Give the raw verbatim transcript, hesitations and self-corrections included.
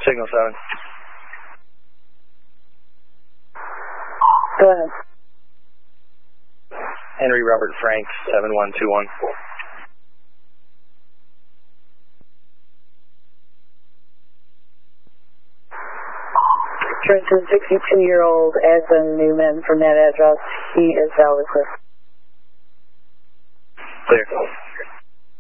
Signal seven. Go ahead. Henry Robert Frank, seven one two one. Trenton, sixty-two-year-old Aslan Newman from that address. He is valid clear. Clear.